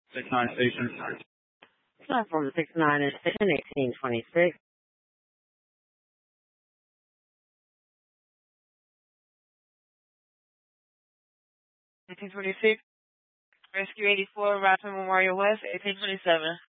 69 station. Platform 69 is station 1826. 1826. Rescue 84, Rockland Memorial West, 1827.